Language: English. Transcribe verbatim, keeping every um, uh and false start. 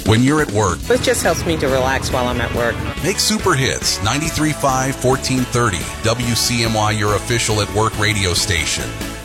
when you're at work. It just helps me to relax while I'm at work. Make Super Hits ninety-three point five, fourteen thirty W C M Y your official at work radio station.